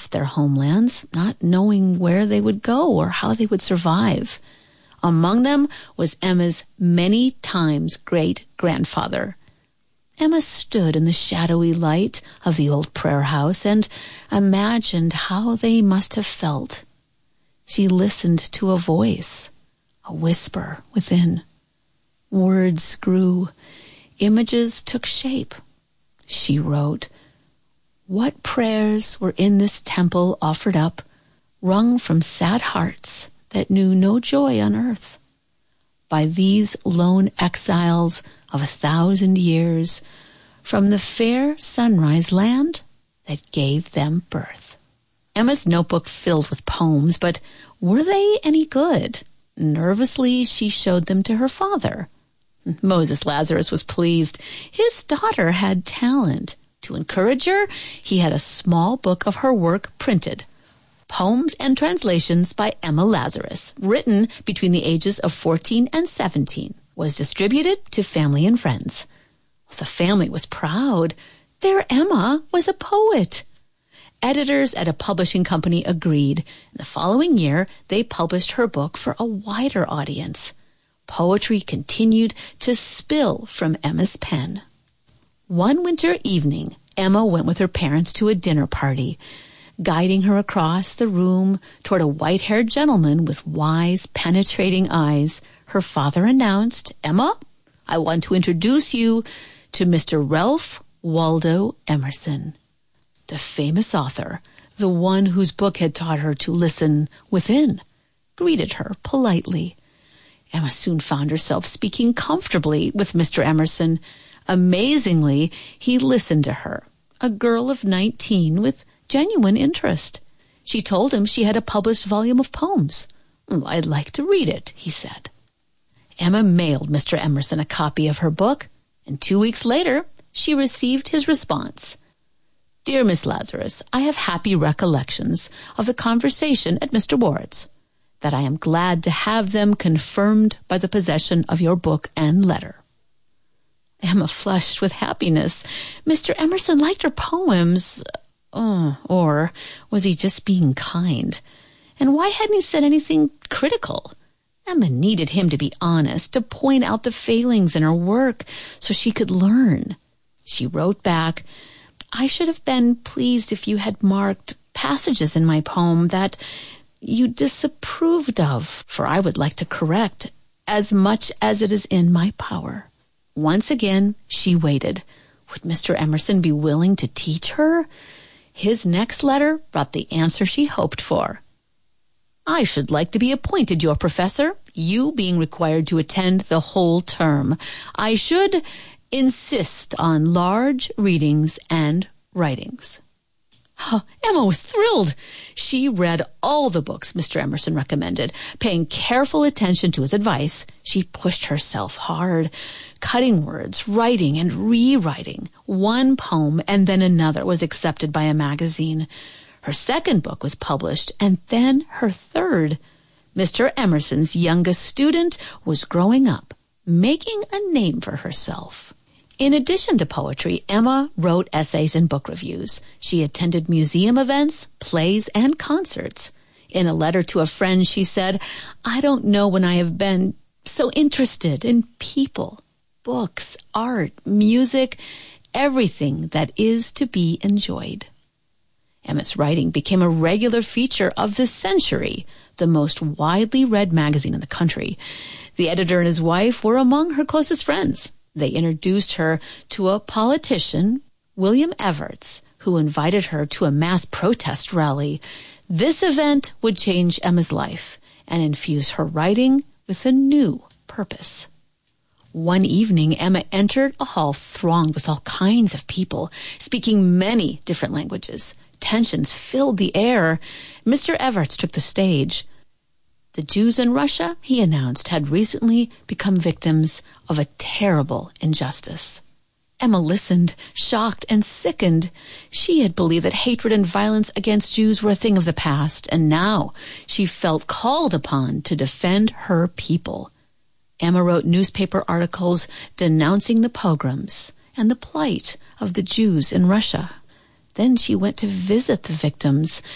left their homelands, not knowing where they would go or how they would survive. Among them was Emma's many times great-grandfather. Emma stood in the shadowy light of the old prayer house and imagined how they must have felt. She listened to a voice, a whisper within. Words grew. Images took shape. She wrote, "What prayers were in this temple offered up, wrung from sad hearts that knew no joy on earth, by these lone exiles of 1,000 years, from the fair sunrise land that gave them birth." Emma's notebook filled with poems, but were they any good? Nervously, she showed them to her father. Moses Lazarus was pleased. His daughter had talent. To encourage her, he had a small book of her work printed. Poems and Translations by Emma Lazarus, written between the ages of 14 and 17, was distributed to family and friends. The family was proud. Their Emma was a poet. Editors at a publishing company agreed. The following year, they published her book for a wider audience. Poetry continued to spill from Emma's pen. One winter evening, Emma went with her parents to a dinner party. Guiding her across the room toward a white-haired gentleman with wise, penetrating eyes, her father announced, "Emma, I want to introduce you to Mr. Ralph Waldo Emerson." The famous author, the one whose book had taught her to listen within, greeted her politely. Emma soon found herself speaking comfortably with Mr. Emerson. Amazingly, he listened to her, a girl of 19 with genuine interest. She told him she had a published volume of poems. "I'd like to read it," he said. Emma mailed Mr. Emerson a copy of her book, and 2 weeks later, she received his response. "Dear Miss Lazarus, I have happy recollections of the conversation at Mr. Ward's, that I am glad to have them confirmed by the possession of your book and letter." Emma flushed with happiness. Mr. Emerson liked her poems. Or was he just being kind? And why hadn't he said anything critical? Emma needed him to be honest, to point out the failings in her work so she could learn. She wrote back, "I should have been pleased if you had marked passages in my poem that you disapproved of, for I would like to correct as much as it is in my power." Once again, she waited. Would Mr. Emerson be willing to teach her? His next letter brought the answer she hoped for. "I should like to be appointed your professor, you being required to attend the whole term. I should insist on large readings and writings." Emma was thrilled. She read all the books Mr. Emerson recommended. Paying careful attention to his advice, she pushed herself hard, cutting words, writing and rewriting. One poem and then another was accepted by a magazine. Her second book was published, and then her third. Mr. Emerson's youngest student was growing up, making a name for herself. In addition to poetry, Emma wrote essays and book reviews. She attended museum events, plays, and concerts. In a letter to a friend, she said, "I don't know when I have been so interested in people, books, art, music, everything that is to be enjoyed." Emma's writing became a regular feature of The Century, the most widely read magazine in the country. The editor and his wife were among her closest friends. They introduced her to a politician, William Evarts, who invited her to a mass protest rally. This event would change Emma's life and infuse her writing with a new purpose. One evening, Emma entered a hall thronged with all kinds of people, speaking many different languages. Tensions filled the air. Mr. Evarts took the stage. The Jews in Russia, he announced, had recently become victims of a terrible injustice. Emma listened, shocked and sickened. She had believed that hatred and violence against Jews were a thing of the past, and now she felt called upon to defend her people. Emma wrote newspaper articles denouncing the pogroms and the plight of the Jews in Russia. Then she went to visit the victims,